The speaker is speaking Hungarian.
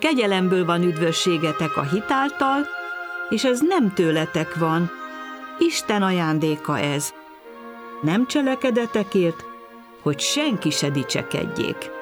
kegyelemből van üdvösségetek a hit által, és ez nem tőletek van, Isten ajándéka ez. Nem cselekedetekért, hogy senki se dicsekedjék.